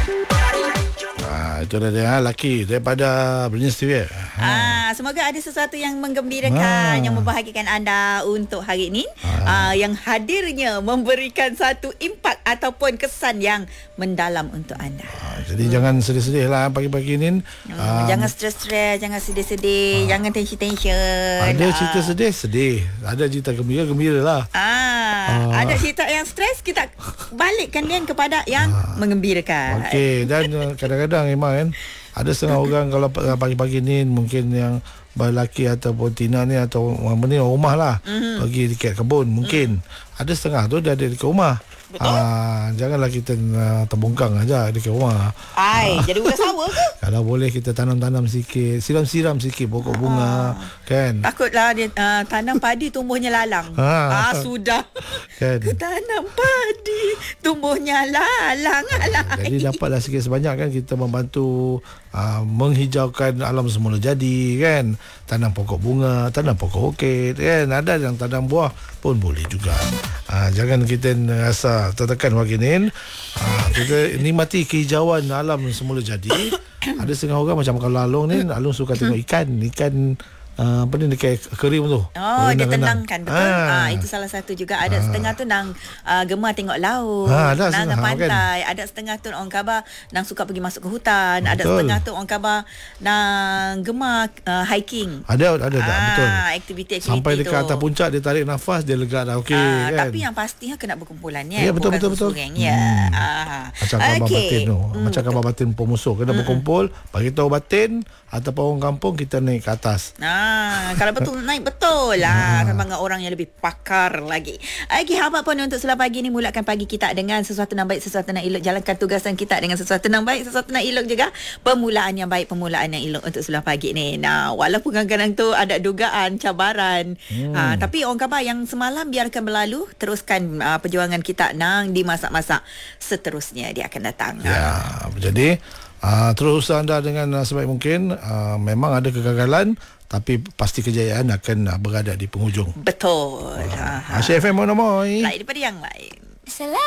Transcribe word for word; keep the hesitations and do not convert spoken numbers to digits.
Ah, itu dia laki daripada Britney Spears. Ah, semoga ada sesuatu yang menggembirakan, Ah. yang membahagiakan anda untuk hari ini. Ah. Ah, yang hadirnya memberikan satu impak ataupun kesan yang mendalam untuk anda. Ah, jadi hmm. jangan sedih-sedih lah pagi-pagi ni. Hmm, Ah, jangan stres-stres, jangan sedih-sedih, ah. jangan tension-tension. Ada ah. cerita sedih, sedih. Ada cerita gembira, gembira lah. Ah, ah. Ada cerita yang stres, kita balikkan dia kepada yang ah. mengembirakan. Okey, dan uh, kadang-kadang memang kan ada setengah orang kalau pagi-pagi ni mungkin yang berlaki ataupun tina ni atau orang ni rumah lah mm-hmm. pergi dekat kebun mungkin mm. ada setengah tu dia ada dekat rumah. Ah, janganlah kita uh, terbongkang aja dekat rumah. Ai, ah. jadi ulas sawah ke? Kalau boleh kita tanam-tanam sikit, siram-siram sikit pokok bunga, ah. kan? Takutlah dia uh, tanam padi tumbuhnya lalang. Ah, ah sudah. Kan? Tanam padi tumbuhnya lalang. Alai. Jadi dapatlah sikit sebanyak kan kita membantu uh, menghijaukan alam semula jadi kan. Tanam pokok bunga, tanam pokok orkid kan. Ada yang tanam buah pun boleh juga. Uh, jangan kita rasa tertekan pagi ni. Uh, kita nikmati kehijauan alam semula jadi. Ada setengah orang macam kalau Alung ni, Alung suka tengok ikan, ikan uh, apa ni dekat akuarium tu. Oh, dia tenangkan betul. Ah. ah itu salah satu juga. Ada ah. setengah tu nang uh, gemar tengok laut, ah, nang ke pantai, kan? Ada setengah tu orang khabar nang suka pergi masuk ke hutan, betul. Ada setengah tu orang khabar nang gemar uh, hiking. Ada ada ada ah, betul. Aktiviti-aktiviti sampai dekat tu. atas puncak dia tarik nafas, dia lega dah okey ah, kan. Tapi yang pastinya kena berkumpulan ya. Ya betul betul betul. Ya. Hmm. Ah. Macam khabar okay. batin tu. Hmm, macam khabar batin pemusuh kena hmm. berkumpul, bagi tahu batin ataupun orang kampung kita naik ke atas. Ah, kalau betul naik betul lah. Sama dengan orang yang lebih pakar lagi. Okey, hamba pun untuk Sulah Pagi ni mulakan pagi kita dengan sesuatu yang baik, sesuatu yang elok. Jalankan tugasan kita dengan sesuatu yang baik, sesuatu yang elok juga. Permulaan yang baik, permulaan yang elok untuk Sulah Pagi ni. Nah, walaupun kadang-kadang tu ada dugaan, cabaran. Hmm. Ah, tapi orang khabar yang semalam biarkan berlalu. Teruskan ah, perjuangan kita nang di masa-masa seterusnya dia akan datang. Ya, ah. jadi Uh, terus anda dengan uh, sebaik mungkin. uh, Memang ada kegagalan, tapi pasti kejayaan akan uh, berada di penghujung. Betul. uh, Asyik F M Monomoy. Lain daripada yang lain.